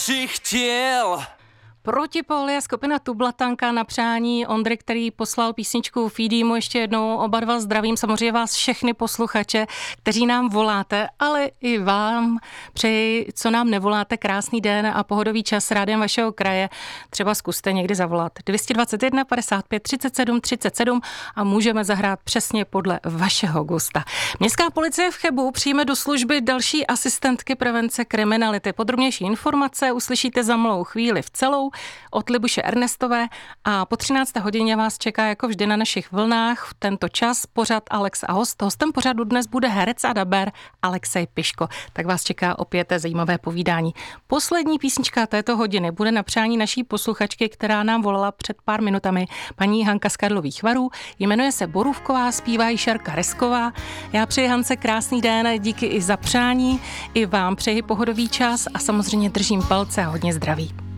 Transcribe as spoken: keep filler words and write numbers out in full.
si chtěl. Protipol je skupina Tublatanka na přání Ondry, který poslal písničku Feedímu. Ještě jednou oba dva zdravím, samozřejmě vás všechny posluchače, kteří nám voláte, ale i vám přeji, co nám nevoláte, krásný den a pohodový čas rádiem vašeho kraje. Třeba zkuste někdy zavolat dvě stě dvacet jedna padesát pět třicet sedm třicet sedm a můžeme zahrát přesně podle vašeho gusta. Městská policie v Chebu přijme do služby další asistentky prevence kriminality. Podrobnější informace uslyšíte za malou chvíli v celou od Libuše Ernestové a po třinácté hodině vás čeká jako vždy na našich vlnách v tento čas pořad Alex a host. Hostem pořadu dnes bude herec a dabér Alexej Piško. Tak vás čeká opět zajímavé povídání. Poslední písnička této hodiny bude na přání naší posluchačky, která nám volala před pár minutami, paní Hanka z Karlových Varů. Jmenuje se Borůvková, zpívá ji Šárka Resková. Já přeji Hance krásný den, díky i za přání, i vám přeji pohodový čas a samozřejmě držím palce a hodně zdraví.